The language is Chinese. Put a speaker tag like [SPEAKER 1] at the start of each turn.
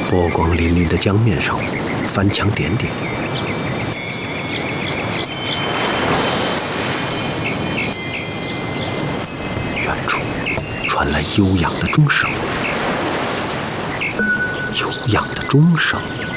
[SPEAKER 1] 波光粼粼的江面上，翻墙点点。远处传来悠扬的钟声，悠扬的钟声。